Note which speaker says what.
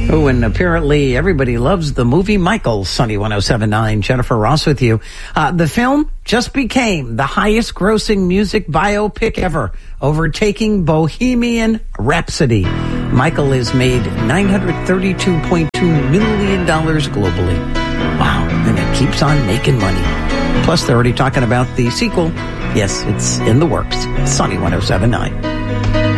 Speaker 1: Oh, and apparently everybody loves the movie Michael. Sunny 107.9, Jennifer Ross with you. The film just became the highest grossing music biopic ever, overtaking Bohemian Rhapsody. Michael has made $932.2 million globally. Wow, and it keeps on making money. Plus, they're already talking about the sequel. Yes, it's in the works. Sunny 107.9.